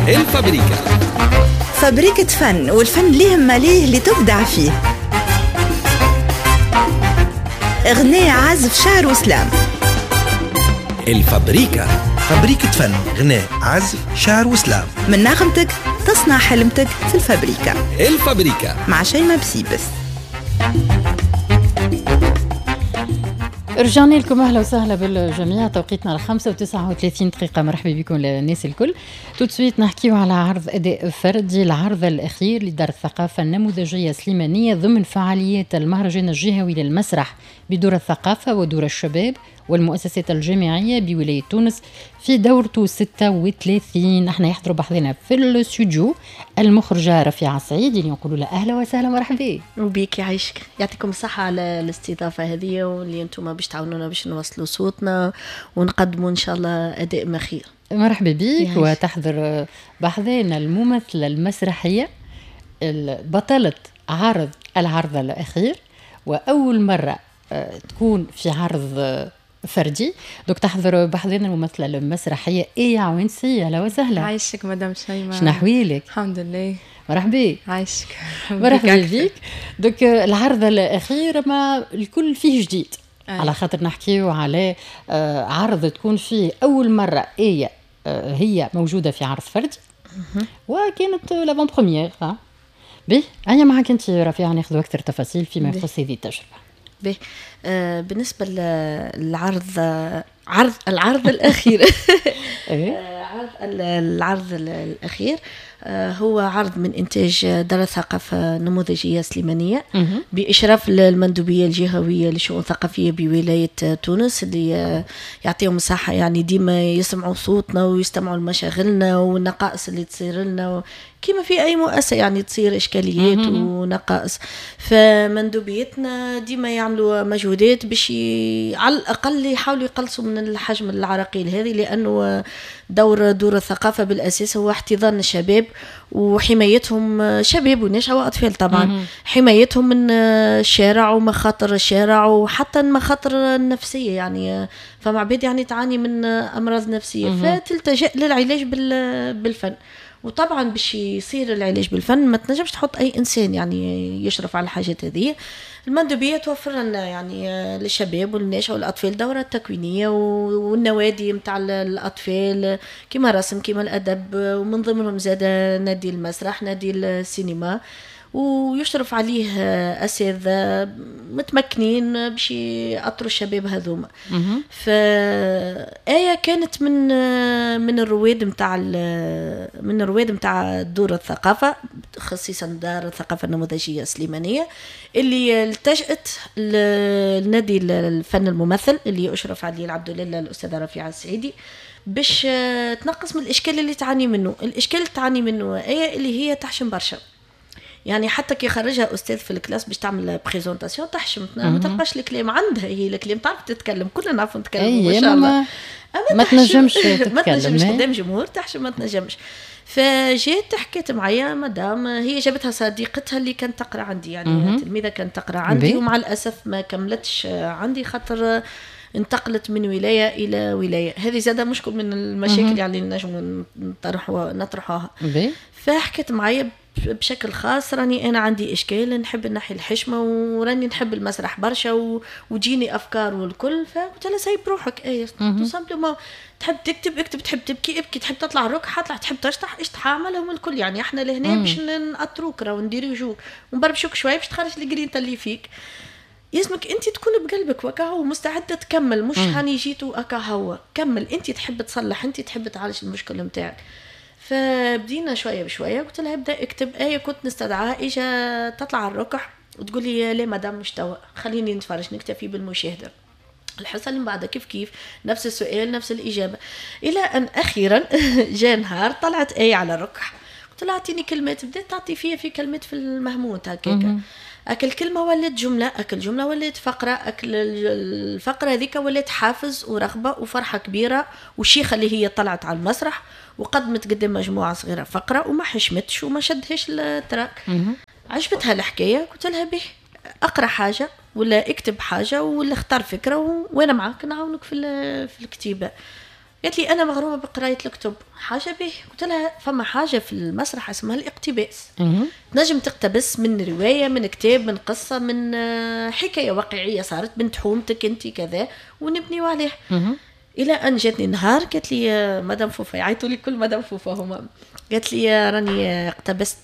الفابريكا. فابريكة فن، والفن ليه ماليه اللي تبدع فيه. غناء، عزف، شعر وسلام. الفابريكا، فابريكة فن، غناء، عزف، شعر وسلام. من نغمتك تصنع حلمتك في الفابريكا. الفابريكا مع شيماء بسيبس. رجعنا لكم، اهلا وسهلا بالجميع. توقيتنا 5:39 دقيقة. مرحبا بكم للناس الكل. تسويت نحكيو على عرض أداء فردي، العرض الأخير لدار الثقافة النموذجية السليمانية ضمن فعاليات المهرجان الجهوي للمسرح بدور الثقافة ودور الشباب والمؤسسات الجامعية بولاية تونس في دورته 36. احنا يحضروا بحضنا في الاستوديو المخرجة رفيعة السعيدي اللي نقولوا لها أهلا وسهلا مرحبا وبيك. يعيشك، يعطيكم الصحة على الاستضافة هذه، واللي انتم باش تعاونونا باش نوصلوا صوتنا ونقدموا إن شاء الله أداء مخير. مرحبا بك. وتحضر بحضنا الممثلة المسرحية بطلة العرض الأخير، وأول مرة تكون في عرض فردي. دوك تحضر بحضنا الممثلة المسرحية إيه عوينسية. أهلا وسهلا. عايشك مدام شيماء. شنو أحوالك؟ الحمد لله. مرحبا. عايشك. مرحبا بك. دوك العرض الأخير ما الكل فيه جديد. على خاطر نحكيو على عرض تكون فيه أول مرة إيه هي موجودة في عرض فردي، وكانت لافون بروميير. به أنا معك أنت رفيعة ناخذ أكثر تفاصيل فيما يخص هذه التجربة. به بالنسبة للعرض، العرض الأخير العرض الأخير هو عرض من إنتاج دار الثقافة النموذجية السليمانية بإشراف المندوبية الجهوية للشؤون الثقافية بولاية تونس، اللي يعطيهم مساحة يعني ديما يسمعوا صوتنا ويستمعوا لمشاغلنا والنقائص اللي تصير لنا كما في أي مؤسسة، يعني تصير إشكاليات ونقائص. فمندوبيتنا ديما يعملوا مجهودات باش على الأقل يحاولوا يقلصوا من الحجم العراقيل هذه، لأنه دور الثقافة بالأساس هو احتضان الشباب وحمايتهم، شباب ونشأة وأطفال طبعا، حمايتهم من الشارع ومخاطر الشارع وحتى المخاطر النفسية. يعني فمع عباد يعني تعاني من أمراض نفسية فتلتجأ للعلاج بالفن. وطبعا باش يصير العلاج بالفن ما تنجمش تحط أي إنسان يعني يشرف على الحاجات هذه. المندوبية توفر لنا يعني للشباب والناشئة والأطفال دورات تكوينية والنوادي متاع الأطفال كما رسم كما الأدب، ومن ضمنهم زاد نادي المسرح، نادي السينما، ويشرف عليه أساتذة متمكنين باش يأطروا الشباب هذوما. فآية كانت من الرواد متاع دور الثقافة، خصيصا دار الثقافة النموذجية السليمانية، اللي التجأت لنادي الفن الممثل اللي أشرف عليه العبد لله الأستاذة رفيعة السعيدي باش تنقص من الإشكال اللي تعاني منه. الإشكال اللي تعاني منه آية اللي هي تحشم برشا، يعني حتى كي خرجها أستاذ في الكلاس باش تعمل بريزونطاسيون تحشم، ما تلقاش الكلام عندها. هي الكلام تعرف تتكلم، كلنا نعرف نتكلم ما شاء الله، ما تنجمش تتكلم، ما تنجمش قدام جمهور تحشم، ما تنجمش. فجيت حكيت معايا مدام، هي جابتها صديقتها اللي كانت تقرأ عندي، يعني تلميذة كانت تقرأ عندي، ومع الأسف ما كملتش عندي خاطر انتقلت من ولاية إلى ولاية. هذه زادة مشكل من المشاكل يعني نجم نطرحوها. فحكيت معايا بشكل خاص، راني أنا عندي إشكال، نحب نحي الحشمة وراني نحب المسرح برشا وجيني أفكار والكل. فقلت لها سايب روحك، تو سامبلومون تحب تكتب اكتب، تحب تبكي ابكي، تحب تطلع ركحة اطلع، تحب تشطح اشطح، عملهم الكل. يعني احنا لهنا باش نأطروك راهو نديريوك ونبربشوك شوية باش تخرج الجرينتا اللي فيك. يسمك انت تكون بقلبك وكهو مستعده تكمل، مش هاني جيتو اكهو كمل، انت تحب تصلح، انت تحب تعالج المشكله نتاعك. فبدينا شويه بشويه، قلت لها ابدا اكتب. كنت نستدعاها اجا تطلع على الركح وتقول لي لا مدام مش توا، خليني نتفرج نكتفي بالمشاهده. الحصه اللي بعدها كيف نفس السؤال نفس الاجابه، الى ان اخيرا جاء نهار طلعت على الركح، قلت لها اعطيني كلمات. بدات تعطي فيها في كلمات في المهموت هكاك، أكل كلمة ولات جملة، أكل جملة ولات فقرة، أكل الفقرة هذيك ولات حافز ورغبة وفرحة كبيرة. والشيخة اللي هي طلعت على المسرح وقدمت قدام مجموعة صغيرة فقرة وما حشمتش وما شدهش التراك. عجبتها الحكاية، قلت لها به أقرأ حاجة ولا اكتب حاجة ولا اختار فكرة وأنا معاك نعاونك في الكتيبة. قالت لي انا مغرومه بقرايه الكتب. حاجه به، قلت لها فما حاجه في المسرح اسمها الاقتباس. نجم تقتبس من روايه، من كتاب، من قصه، من حكايه واقعيه صارت بنت حومتك انت كذا ونبنيو عليه. الى ان جاتني نهار قالت لي مدام فوفا، يعيطوا لي كل مدام فوفا هما، قالت لي راني اقتبست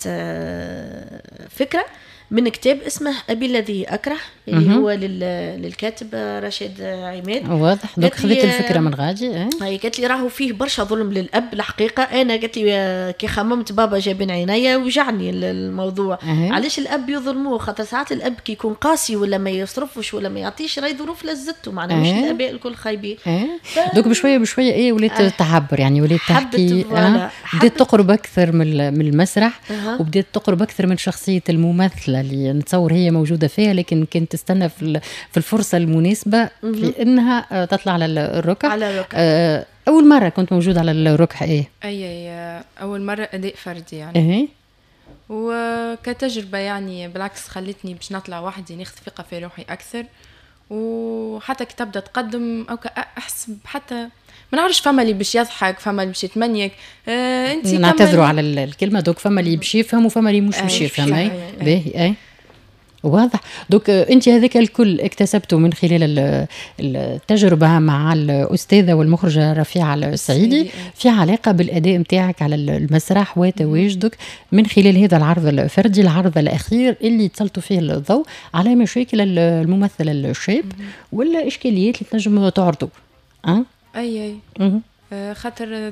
فكره من كتاب اسمه أبي الذي أكره، اللي هو للكاتب رشيد عماد. واضح. دوك خذيت الفكرة من غادي. هي قالت لي راهو فيه برشا ظلم للأب الحقيقة. أنا قالت لي كي خممت بابا جابين عينيا وجعني الموضوع. علاش الأب يظلموه؟ خاطر ساعات الأب كي يكون قاسي ولا ما يصرفش ولا ما يعطيش راهي ظروف لزته، معناها مش الآباء الكل خايبين. دوك بشوية بشوية وليت تعبر، يعني وليت تحكي، بديت تقرب أكثر من المسرح، وبديت تقرب أكثر من شخصية الممثلة اللي نتصور هي موجودة فيها، لكن كنت تستنى في الفرصة المناسبة في إنها تطلع على الركع. أول مرة كنت موجودة على الركع. أي أول مرة أداء فردي يعني. وكتجربة يعني بالعكس خلتني باش نطلع وحدي، ناخذ ثقة في روحي أكثر، وحتى كي تبدأ تقدم أو أحسب حتى ما نعرفش فما اللي باش يضحك، فما اللي باش يتمنيك. انت نعتذروا على الكلمه. دوك فما اللي باش يفهم وفما اللي مش باش يفهم. باهي. واضح. دوك انت هذاك الكل اكتسبته من خلال التجربه مع الاستاذه والمخرجه رفيعه السعيدي في علاقه بالاداء نتاعك على المسرح وتواجدك من خلال هذا العرض الفردي، العرض الاخير اللي تسلطوا فيه الضوء على مشاكل الممثل الشاب والاشكاليات اللي تنجم تعرضوا. اي خاطر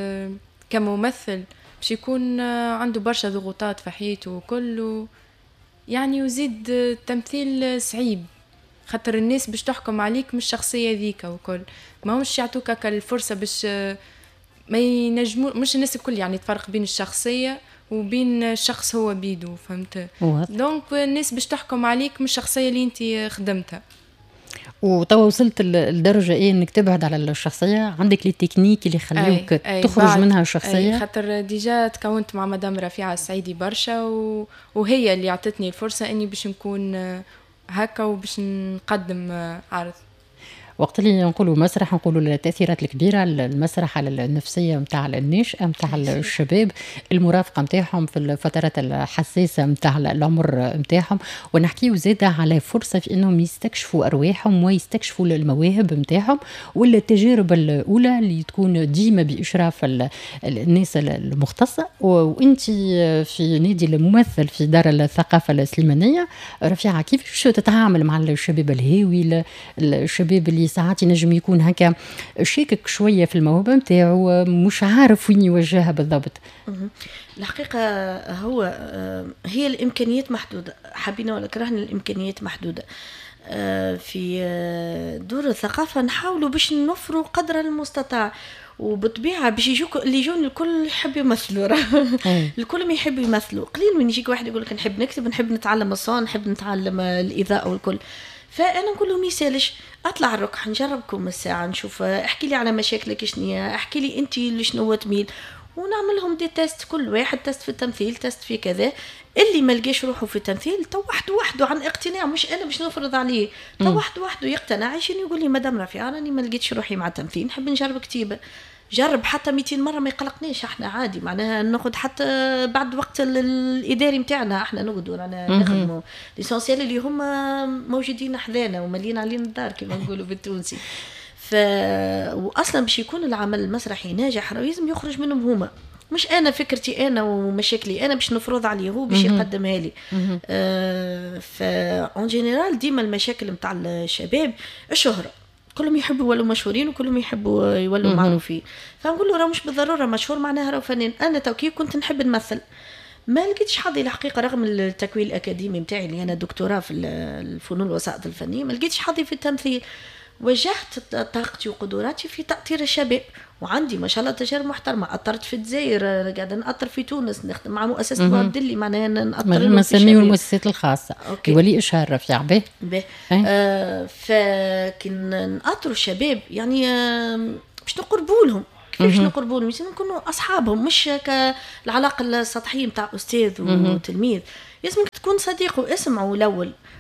كممثل باش يكون عنده برشا ضغوطات في حياته وكله، يعني يزيد التمثيل صعيب، خاطر الناس باش تحكم عليك مش شخصية ذيك وكل، ما همش يعطوك الفرصة باش ما ينجموا، مش الناس الكل يعني تفرق بين الشخصية وبين الشخص هو بيدو، فهمت؟ دونك الناس باش تحكم عليك مش الشخصية اللي انت خدمتها. وتوا وصلت لدرجة انك تبعد على الشخصية، عندك لي تكنيك اللي يخليوك تخرج منها الشخصية. خاطر ديجا تكونت مع مدام رفيعة السعيدي برشا وهي اللي عطتني الفرصة اني باش نكون هكا وباش نقدم عرض. وقت اللي نقولوا مسرح نقولوا التأثيرات الكبيرة المسرح على النفسية متاع الناشئة متاع الشباب، المرافقة متاعهم في الفترات الحساسة متاع العمر متاعهم، ونحكيو زيادة على فرصة في انهم يستكشفوا أرواحهم ويستكشفوا المواهب متاعهم ولا التجارب الأولى اللي تكون ديما بإشراف الناس المختصة. وانت في نادي الممثل في دار الثقافة السليمانية رفيعة، كيف تتعامل مع الشباب الهاوي، الشباب اللي ساعات ينجم يكون هكا شاكك شوية في الموهبة متاعه، مش عارف وين يوجهها بالضبط؟ الحقيقة هي الإمكانيات محدودة، حبينا ولا كرهنا الإمكانيات محدودة. في دور الثقافة نحاولوا باش نوفروا قدر المستطاع، وبطبيعة باش اللي يجون الكل يحب يمثلوا الكل ما يحب يمثلوا. قليل من يجيك واحد يقول لك نحب نكتب، نحب نتعلم الصون، نحب نتعلم الإضاءة والكل. فأنا نقول لهم يسالش أطلع الركح نجربكم الساعة نشوف، احكي لي على مشاكلك شنية، احكي لي أنت لشنو تميل، ونعملهم دي تيست، كل واحد تيست في التمثيل، تيست في كذا. اللي ما لقاش روحه في التمثيل تو وحده عن اقتناع، مش أنا باش نفرض عليه، تو وحده يقتنع. عايشين يقول لي مدام رفيعة راني ما لقيتش روحي مع التمثيل، نحب نجرب كتيبة. جرب حتى 200 مرة ما يقلقنيش، احنا عادي، معناها ناخد حتى بعد وقت الإداري متاعنا احنا نقعدوا رانا نخدموا ليسونسيال اللي هم موجودين حذانا ومليين علينا الدار كما نقولوا بالتونسي. واصلا باش يكون العمل المسرحي ناجح لازم يخرج منهم هما، مش انا فكرتي انا ومشاكلي انا باش نفرض عليه، هو باش يقدمها لي. فان جينيرال ديما المشاكل نتاع الشباب الشهرة، كلهم يحبوا يولوا مشهورين وكلهم يحبوا يولوا معروفين. فنقول له راه مش بالضروره مشهور معناها راه فنان. انا توكي كنت نحب نمثل، ما لقيتش حظي الحقيقه رغم التكوين الاكاديمي نتاعي اللي انا دكتوراه في الفنون والوسائط الفنيه، ما لقيتش حظي في التمثيل. وجهت طاقتي وقدراتي في تأطير الشباب، وعندي ما شاء الله تجارب محترمه. أطرت في الجزائر، قاعده نأطر في تونس، نخدم مع مؤسسه بواب دلي، معناها نأطر ما نسميو المؤسسات الخاصه ولي اشهار رفيع به. فكن نأطر الشباب يعني باش نقربوا لهم، كيفاش نقربوا لهم؟ نكونوا اصحابهم، مش كالعلاقه السطحيه نتاع استاذ وتلميذ. لازمك تكون صديقه، اسمعوا الاول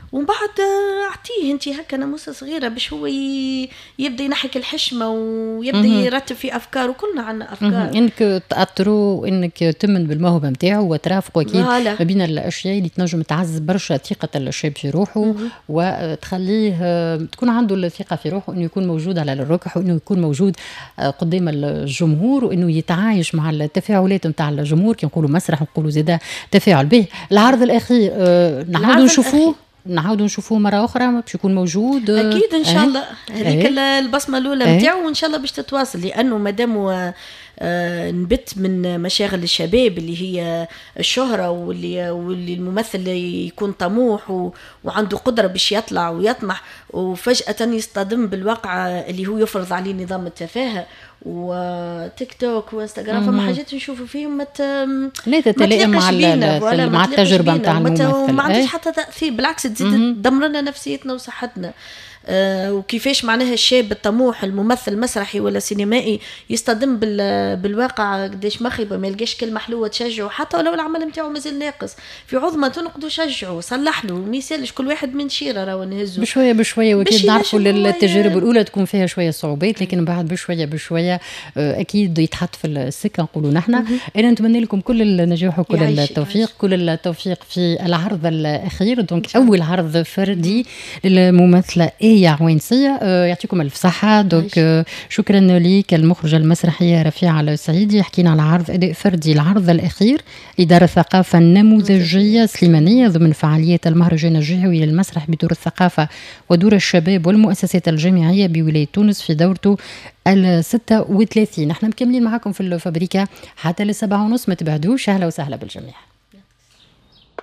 ومن بعد اعطيه انت هكا ناموسه صغيره باش هو يبدا ينحك الحشمه ويبدا يرتب في افكاره. كلنا عندنا افكار. انك تاثروا وانك تمن بالموهبه نتاعو وترافقوا اكيد ما بين الاشياء اللي تنجم تعزز برشا ثقه الشاب في روحه وتخليه تكون عنده الثقه في روحه انه يكون موجود على الركح وانه يكون موجود قدام الجمهور وانه يتعايش مع التفاعلات نتاع الجمهور. كي نقولوا مسرح نقولوا زاده تفاعل به. العرض الاخير نعاودوا نشوفوه مرة أخرى باش يكون موجود أكيد إن شاء الله. هذيك البصمة الأولى متاعو وإن شاء الله باش تتواصل لأنه مادام نبت من مشاغل الشباب اللي هي الشهرة واللي الممثل يكون طموح وعنده قدرة باش يطلع ويطمح وفجأة يصطدم بالواقع اللي هو يفرض عليه نظام التفاهة وتيك توك وانستغرام. فما حاجات نشوفوا فيهم لا تتلائم مع التجربة نتاع الممثل وما عندهاش حتى تأثير، بالعكس تزيد تدمرنا نفسيتنا وصحتنا. وكيفاش معناها الشاب الطموح الممثل المسرحي ولا سينمائي يصطدم بالواقع قداش مخيبه، ما يلقاش كلمه حلوه تشجعه حتى ولو العمل نتاعو مازال ناقص. في عظمه تنقدوا شجعوا صلح له، ما يسالش كل واحد من شيره راهو نهزه بشويه بشويه. واكيد نعرفوا التجارب الاولى تكون فيها شويه صعوبات لكن بعد بشويه بشويه اكيد يتحط في السكه نقولوا نحن. انا نتمنى لكم كل النجاح وكل التوفيق كل التوفيق في العرض الاخير. دونك اول عرض فردي للممثله عوينسية. يعطيكم الف صحة. دونك شكرا لك المخرجة المسرحية رفيعة السعيدي. حكينا على عرض أداء فردي العرض الأخير لدار الثقافة النموذجية سليمانية ضمن فعاليات المهرجان الجهوي للمسرح بدور الثقافة ودور الشباب والمؤسسات الجامعية بولاية تونس في دورته 36. نحن مكملين معكم في الفابريكا حتى 7:30. ما تبعدوش. أهلا وسهلا بالجميع.